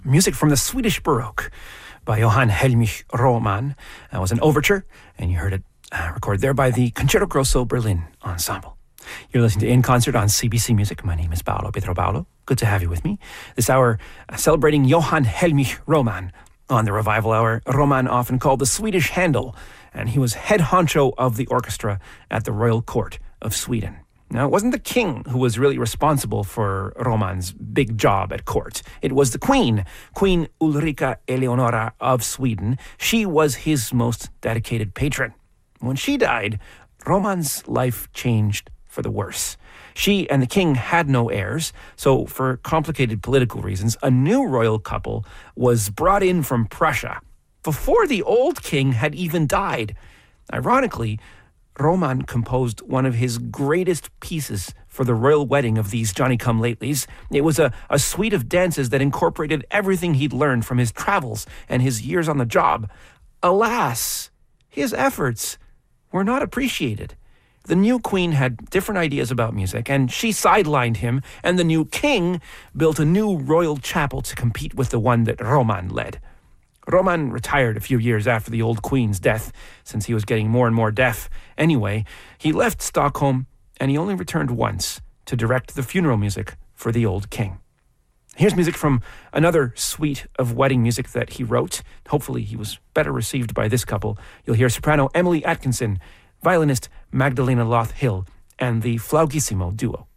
Music from the Swedish Baroque by Johann Hellmich Roman. That was an overture, and you heard it recorded there by the Concerto Grosso Berlin Ensemble. You're listening to In Concert on CBC Music. My name is Paolo Pietropaolo. Good to have you with me. This hour, celebrating Johann Hellmich Roman. On the Revival Hour, Roman, often called the Swedish Handel, and he was head honcho of the orchestra at the Royal Court of Sweden. Now, it wasn't the king who was really responsible for Roman's big job at court. It was the queen, Queen Ulrika Eleonora of Sweden. She was his most dedicated patron. When she died, Roman's life changed for the worse. She and the king had no heirs, so for complicated political reasons, a new royal couple was brought in from Prussia before the old king had even died. Ironically, Roman composed one of his greatest pieces for the royal wedding of these Johnny-come-latelys. It was a suite of dances that incorporated everything he'd learned from his travels and his years on the job. Alas, his efforts were not appreciated. The new queen had different ideas about music, and she sidelined him, and the new king built a new royal chapel to compete with the one that Roman led. Roman retired a few years after the old queen's death, since he was getting more and more deaf. Anyway, he left Stockholm, and he only returned once to direct the funeral music for the old king. Here's music from another suite of wedding music that he wrote. Hopefully he was better received by this couple. You'll hear soprano Emily Atkinson, violinist Magdalena Loth-Hill, and the Flaugissimo duo.